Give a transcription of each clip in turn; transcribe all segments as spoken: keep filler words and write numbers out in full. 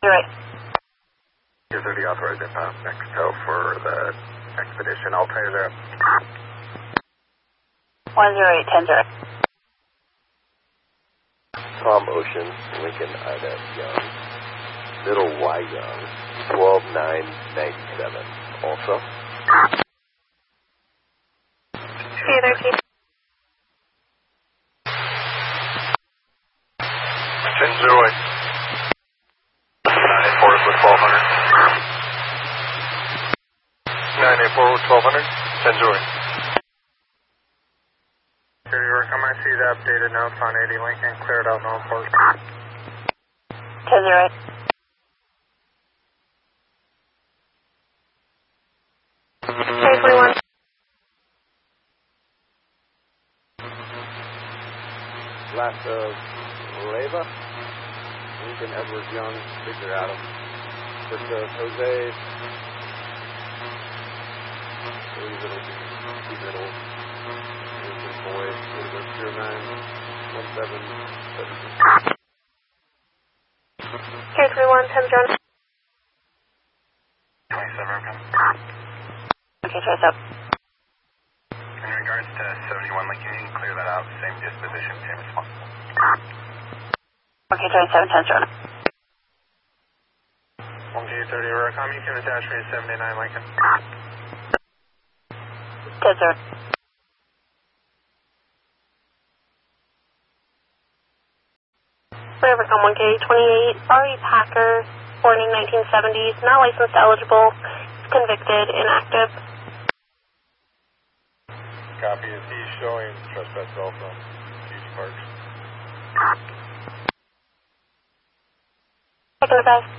right. Is there the authorized inbound next tow for the expedition? Alternative. one zero eight ten zero. Tom Ocean, Lincoln Ida Young, Middle Y Young, twelve nine ninety-seven. Also. three thirteen. ten zero eight. nine eight four with twelve hundred. nine eight four with twelve hundred. ten zero eight. Come I see the updated notes on eighty Lincoln, cleared out no port. ten zero eight. three twenty-one. Last of Leva, Lincoln Edward Young, Victor Adam. First of Jose, I believe it'll be two middle. Boy, zero nine one seven seven six. three three one, ten zero. twenty-seven, come. Okay, trace up. In regards to seventy-one Lincoln, you can clear that out. Same disposition, same responsible. Okay, twenty-seven, ten zero. one G thirty, Ruricom, you can attach me to seventy-nine Lincoln. ten zero. Ruricom one K twenty-eight, R E Packer, born in nineteen seventies, not licensed eligible, convicted, inactive. Copy. Is he showing trespass call from Fuji Parks? Second advice.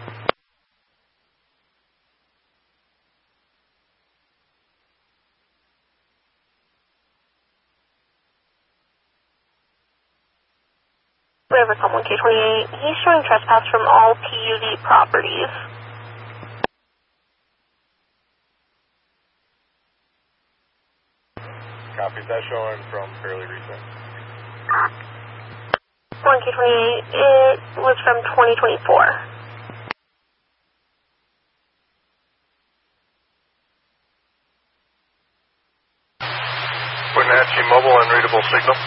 Ruricom one K twenty-eight, he's showing trespass from all P U D properties. Copy. Is that showing from fairly recent? one K twenty-eight, it was from twenty twenty-four. Wenatchee Mobile, unreadable signal.